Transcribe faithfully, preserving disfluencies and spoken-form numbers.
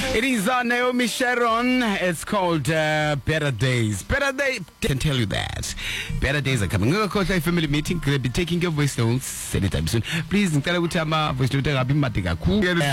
It is uh, Naomi Sharon. It's called uh, Better Days. Better Days. I can tell you that. Better Days are coming. Of course, a family meeting. Could be taking your voice notes anytime soon. Please, tell me what voice notes are being